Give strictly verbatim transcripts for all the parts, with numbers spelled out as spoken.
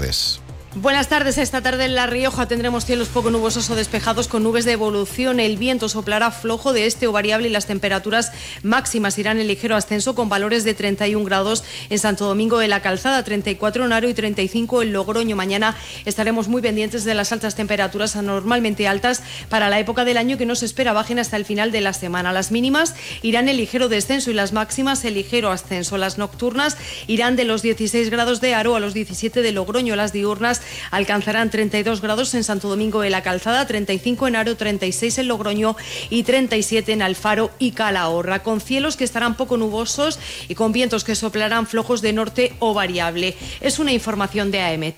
tardes. Buenas tardes. Esta tarde en La Rioja tendremos cielos poco nubosos o despejados con nubes de evolución. El viento soplará flojo de este o variable y las temperaturas máximas irán en ligero ascenso con valores de treinta y un grados en Santo Domingo de la Calzada, treinta y cuatro en Haro y treinta y cinco en Logroño. Mañana estaremos muy pendientes de las altas temperaturas anormalmente altas para la época del año que no se espera bajen hasta el final de la semana. Las mínimas irán en ligero descenso y las máximas en ligero ascenso. Las nocturnas irán de los dieciséis grados de Haro a los diecisiete de Logroño. Las diurnas alcanzarán treinta y dos grados en Santo Domingo de la Calzada, treinta y cinco en Haro, treinta y seis en Logroño y treinta y siete en Alfaro y Calahorra, con cielos que estarán poco nubosos y con vientos que soplarán flojos de norte o variable. Es una información de AEMET.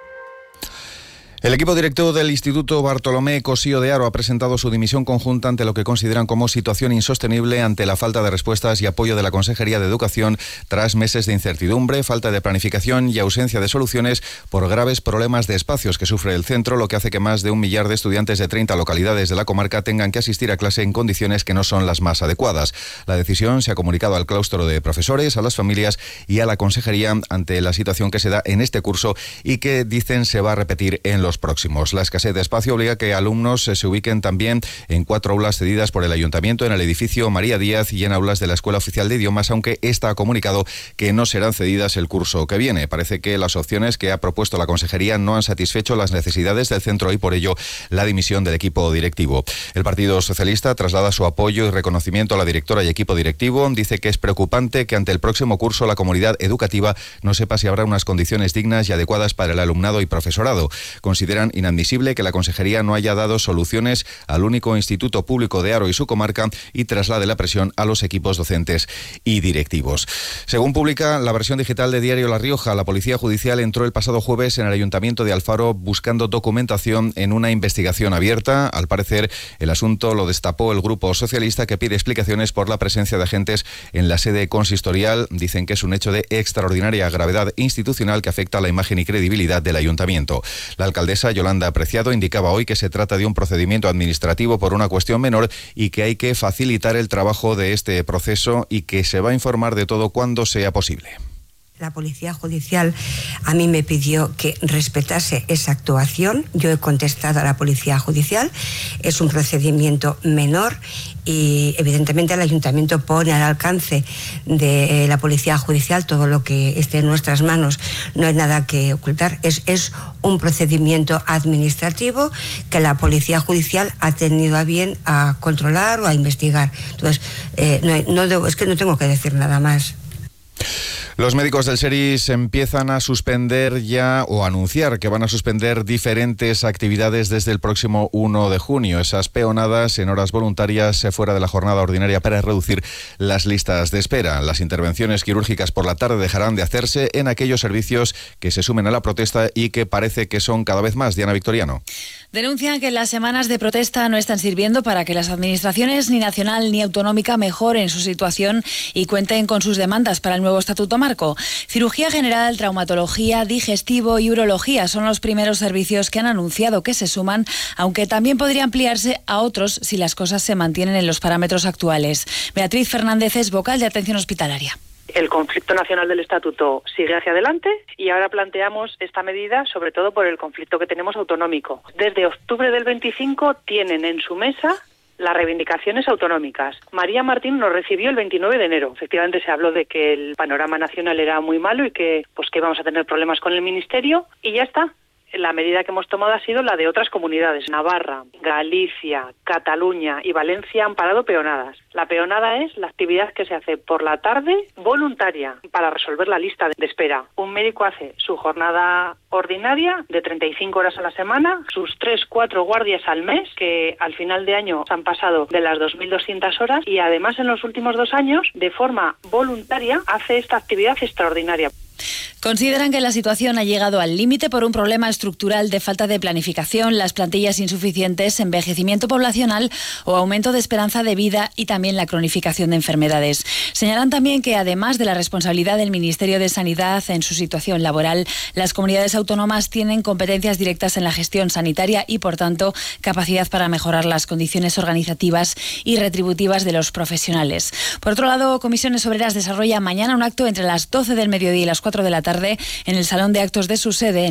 El equipo directivo del Instituto Bartolomé Cosío de Haro ha presentado su dimisión conjunta ante lo que consideran como situación insostenible ante la falta de respuestas y apoyo de la Consejería de Educación tras meses de incertidumbre, falta de planificación y ausencia de soluciones por graves problemas de espacios que sufre el centro, lo que hace que más de un millar de estudiantes de treinta localidades de la comarca tengan que asistir a clase en condiciones que no son las más adecuadas. La decisión se ha comunicado al claustro de profesores, a las familias y a la Consejería ante la situación que se da en este curso y que dicen se va a repetir en los próximos. La escasez de espacio obliga a que alumnos se ubiquen también en cuatro aulas cedidas por el Ayuntamiento en el edificio María Díaz y en aulas de la Escuela Oficial de Idiomas, aunque esta ha comunicado que no serán cedidas el curso que viene. Parece que las opciones que ha propuesto la Consejería no han satisfecho las necesidades del centro y por ello la dimisión del equipo directivo. El Partido Socialista traslada su apoyo y reconocimiento a la directora y equipo directivo. Dice que es preocupante que ante el próximo curso la comunidad educativa no sepa si habrá unas condiciones dignas y adecuadas para el alumnado y profesorado. Consideran inadmisible que la Consejería no haya dado soluciones al único instituto público de Haro y su comarca y traslade la presión a los equipos docentes y directivos. Según publica la versión digital de Diario La Rioja, la Policía Judicial entró el pasado jueves en el Ayuntamiento de Alfaro buscando documentación en una investigación abierta. Al parecer, el asunto lo destapó el Grupo Socialista, que pide explicaciones por la presencia de agentes en la sede consistorial. Dicen que es un hecho de extraordinaria gravedad institucional que afecta a la imagen y credibilidad del Ayuntamiento. La alcaldesa Yolanda Apreciado indicaba hoy que se trata de un procedimiento administrativo por una cuestión menor y que hay que facilitar el trabajo de este proceso y que se va a informar de todo cuando sea posible. La Policía Judicial a mí me pidió que respetase esa actuación. Yo he contestado a la Policía Judicial. Es un procedimiento menor y evidentemente el Ayuntamiento pone al alcance de la Policía Judicial todo lo que esté en nuestras manos. No hay nada que ocultar. Es, es un procedimiento administrativo que la Policía Judicial ha tenido a bien a controlar o a investigar. Entonces, eh, no, no debo, es que no tengo que decir nada más. Los médicos del SERIS empiezan a suspender ya o anunciar que van a suspender diferentes actividades desde el próximo uno de junio. Esas peonadas en horas voluntarias fuera de la jornada ordinaria para reducir las listas de espera. Las intervenciones quirúrgicas por la tarde dejarán de hacerse en aquellos servicios que se sumen a la protesta y que parece que son cada vez más. Diana Victoriano. Denuncian que las semanas de protesta no están sirviendo para que las administraciones ni nacional ni autonómica mejoren su situación y cuenten con sus demandas para el nuevo estatuto marco. Cirugía general, traumatología, digestivo y urología son los primeros servicios que han anunciado que se suman, aunque también podría ampliarse a otros si las cosas se mantienen en los parámetros actuales. Beatriz Fernández es vocal de Atención Hospitalaria. El conflicto nacional del estatuto sigue hacia adelante y ahora planteamos esta medida sobre todo por el conflicto que tenemos autonómico. Desde octubre del veinticinco tienen en su mesa las reivindicaciones autonómicas. María Martín nos recibió el veintinueve de enero. Efectivamente se habló de que el panorama nacional era muy malo y que pues que íbamos a tener problemas con el ministerio y ya está. La medida que hemos tomado ha sido la de otras comunidades. Navarra, Galicia, Cataluña y Valencia han parado peonadas. La peonada es la actividad que se hace por la tarde voluntaria para resolver la lista de espera. Un médico hace su jornada ordinaria de treinta y cinco horas a la semana, sus tres, cuatro guardias al mes, que al final de año han pasado de las dos mil doscientas horas y además en los últimos dos años, de forma voluntaria, hace esta actividad extraordinaria. Consideran que la situación ha llegado al límite por un problema estructural de falta de planificación, las plantillas insuficientes, envejecimiento poblacional o aumento de esperanza de vida y también la cronificación de enfermedades. Señalan también que además de la responsabilidad del Ministerio de Sanidad en su situación laboral, las comunidades autónomas tienen competencias directas en la gestión sanitaria y, por tanto, capacidad para mejorar las condiciones organizativas y retributivas de los profesionales. Por otro lado, Comisiones Obreras desarrolla mañana un acto entre las doce del mediodía y las cuatro de la tarde en el Salón de Actos de su sede